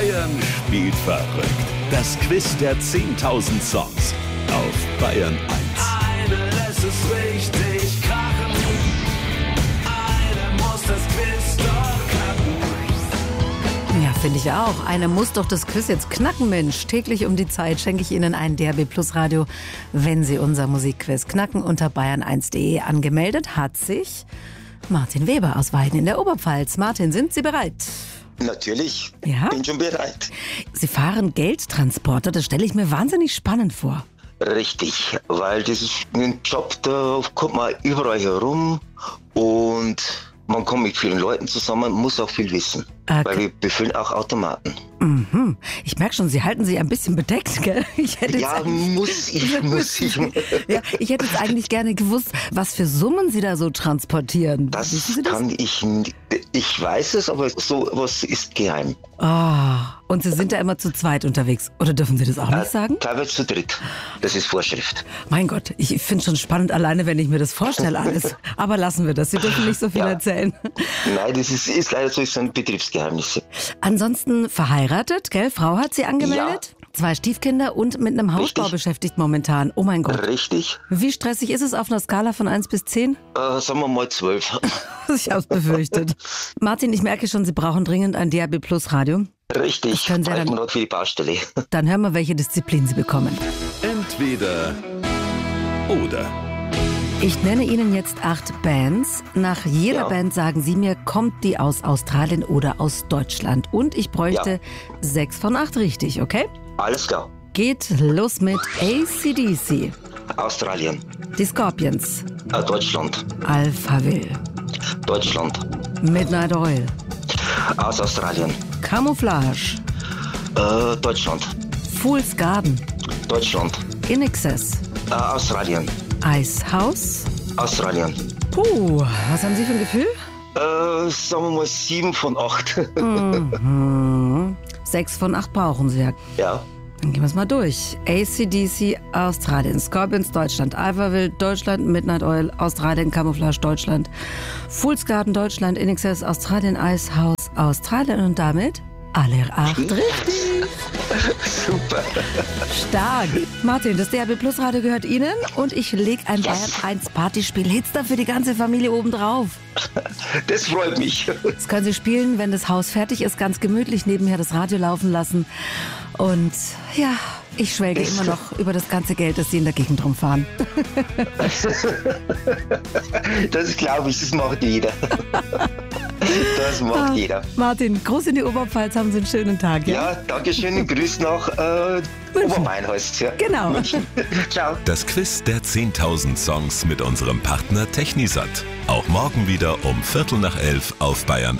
Bayern spielt verrückt. Das Quiz der 10.000 Songs auf Bayern 1. Eine lässt es richtig krachen. Eine muss das Quiz doch knacken. Ja, finde ich auch. Eine muss doch das Quiz jetzt knacken, Mensch. Täglich um die Zeit schenke ich Ihnen ein DRB Plus Radio, wenn Sie unser Musikquiz knacken. Unter bayern1.de angemeldet hat sich Martin Weber aus Weiden in der Oberpfalz. Martin, sind Sie bereit? Natürlich, Ja? bin schon bereit. Sie fahren Geldtransporter, das stelle ich mir wahnsinnig spannend vor. Richtig, weil das ist ein Job, da kommt man überall herum und man kommt mit vielen Leuten zusammen, muss auch viel wissen, weil wir befüllen auch Automaten. Mhm. Ich merke schon, Sie halten sich ein bisschen bedeckt, gell? Ich hätte jetzt Ja, eigentlich- muss ich. Ja, ich hätte jetzt eigentlich gerne gewusst, was für Summen Sie da so transportieren. Das Wissen Sie das? kann ich nicht. Ich weiß es, aber sowas ist geheim. Und Sie sind da immer zu zweit unterwegs. Oder dürfen Sie das auch nicht sagen? Teilweise zu dritt. Das ist Vorschrift. Mein Gott, ich finde es schon spannend alleine, wenn ich mir das vorstelle alles. Aber lassen wir das. Sie dürfen nicht so viel erzählen. Nein, das ist leider so, ist ein Betriebsgeheimnis. Ansonsten verheiratet, gell? Frau hat Sie angemeldet? 2 Stiefkinder und mit einem Hausbau Richtig. beschäftigt momentan. Oh mein Gott. Richtig. Wie stressig ist es auf einer Skala von 1 bis 10? Sagen wir mal 12. Ich hab's befürchtet. Martin, ich merke schon, Sie brauchen dringend ein DRB Plus Radio. Richtig, können Sie braucht dann- man noch für die Baustelle. Dann hören wir, welche Disziplin Sie bekommen. Entweder oder. Ich nenne Ihnen jetzt 8 Bands. Nach jeder Ja. Band sagen Sie mir, kommt die aus Australien oder aus Deutschland. Und ich bräuchte 6 von 8 richtig, okay? Alles klar. Geht los mit AC/DC, Australien, die Scorpions, Deutschland, Alphaville, Deutschland, Midnight Oil, aus Australien, Camouflage, Deutschland, Fool's Garden, Deutschland, In Excess, Australien, Icehouse. Australien. Puh, was haben Sie für ein Gefühl? Sagen wir mal 7 von 8. 6 von 8 brauchen Sie ja. Ja, Dann gehen wir es mal durch. AC/DC, Australien, Scorpions, Deutschland, Alphaville, Deutschland, Midnight Oil, Australien, Camouflage, Deutschland, Fool's Garden, Deutschland, In Excess, Australien, Icehouse, Australien und damit alle 8 richtig. super. Stark. Martin, das DRB Plus Radio gehört Ihnen und ich lege ein Bayern 1 Partyspiel Hitster für die ganze Familie obendrauf. Das freut mich. Das können Sie spielen, wenn das Haus fertig ist, ganz gemütlich nebenher das Radio laufen lassen. Und ja, ich schwelge immer noch über das ganze Geld, das Sie in der Gegend rumfahren. Das glaube ich, das macht jeder. Das macht jeder. Martin, Gruß in die Oberpfalz, haben Sie einen schönen Tag. Ja? Ja, danke schön. Grüß nach Obermain heißt es. Ja. Genau. Ciao. Das Quiz der 10.000 Songs mit unserem Partner Technisat. Auch morgen wieder um 11:45 auf Bayern